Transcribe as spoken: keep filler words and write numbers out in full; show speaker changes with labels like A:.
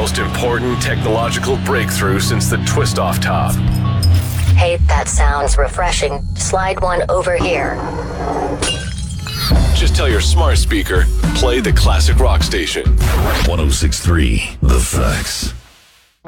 A: most important technological breakthrough since the twist-off top.
B: Hey, that sounds refreshing. Slide one over here.
A: Just tell your smart speaker, play the classic rock station.
C: one oh six point three The Facts.